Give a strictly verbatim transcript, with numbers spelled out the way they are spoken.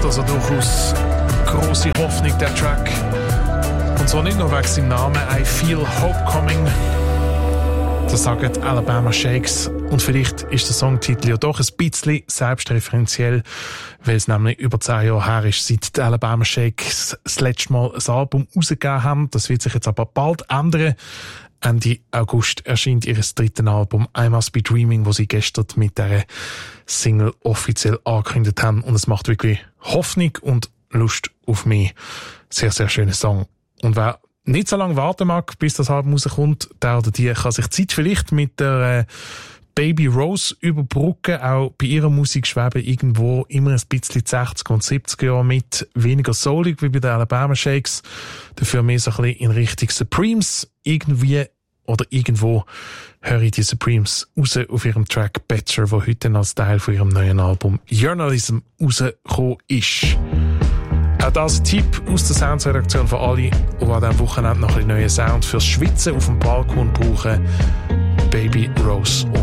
macht also durchaus grosse Hoffnung, der Track. Und zwar nicht nur wegen seinem Namen «I Feel Hope Coming». Das sagen die Alabama Shakes. Und vielleicht ist der Songtitel ja doch ein bisschen selbstreferenziell, weil es nämlich über zehn Jahre her ist, seit die Alabama Shakes das letzte Mal ein Album rausgegeben haben. Das wird sich jetzt aber bald ändern. Ende August erscheint ihr drittes Album «I Must Be Dreaming», das sie gestern mit dieser Single offiziell angekündigt haben. Und es macht wirklich Hoffnung und Lust auf mehr. Sehr, sehr schöner Song. Und wer nicht so lange warten mag, bis das Album rauskommt, der oder die kann sich Zeit vielleicht mit der äh, Baby Rose überbrücken. Auch bei ihrer Musik schweben irgendwo immer ein bisschen die sechziger und siebziger Jahre mit. Weniger soulig wie bei den Alabama Shakes. Dafür mehr so ein bisschen in Richtung Supremes. Irgendwie oder irgendwo höre ich die Supremes raus auf ihrem Track Better, der heute als Teil von ihrem neuen Album Journalism rausgekommen ist. Auch das ein Tipp aus der Soundsredaktion für alle, die an diesem Wochenende noch ein neuen Sound fürs Schwitzen auf dem Balkon brauchen. Baby Rose und